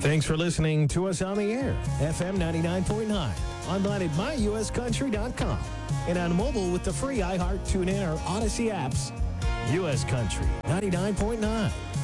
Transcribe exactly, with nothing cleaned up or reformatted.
Thanks for listening to us on the air, F M ninety-nine point nine, online at my u s country dot com, and on mobile with the free iHeart, TuneIn, or Odyssey apps. U S Country ninety-nine point nine.